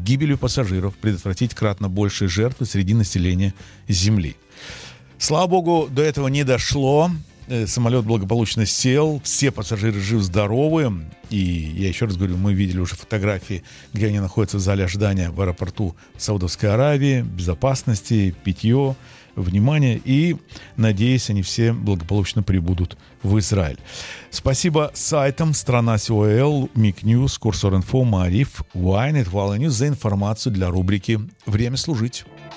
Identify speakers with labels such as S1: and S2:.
S1: гибелью пассажиров предотвратить кратно большие жертвы среди населения Земли. Слава богу, до этого не дошло. Самолет благополучно сел, все пассажиры живы-здоровы. И я еще раз говорю, мы видели уже фотографии, где они находятся в зале ожидания в аэропорту Саудовской Аравии, безопасности, питье, внимание. И, надеюсь, они все благополучно прибудут в Израиль. Спасибо сайтам «Страна СОЛ», Мик Ньюс, Курсор Инфо, Маариф, Ynet, Вала Ньюс за информацию для рубрики «Время служить».